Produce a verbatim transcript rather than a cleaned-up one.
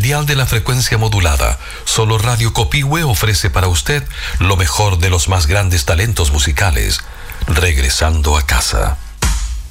dial de la frecuencia modulada, solo Radio Copihue ofrece para usted lo mejor de los más grandes talentos musicales, regresando a casa.